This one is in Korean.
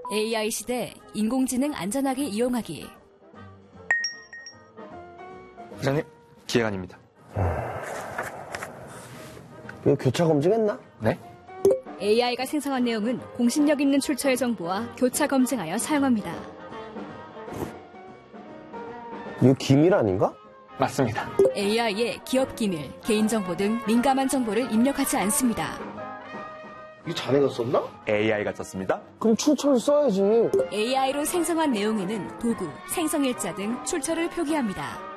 AI 시대 인공지능 안전하게 이용하기. 부장님, 기획안입니다. 이거 교차 검증했나? 네? AI가 생성한 내용은 공신력 있는 출처의 정보와 교차 검증하여 사용합니다. 이거 기밀 아닌가? 맞습니다. AI에 기업 기밀, 개인정보 등 민감한 정보를 입력하지 않습니다. 이거 자네가 썼나? AI가 썼습니다. 그럼 출처를 써야지. AI로 생성한 내용에는 도구, 생성일자 등 출처를 표기합니다.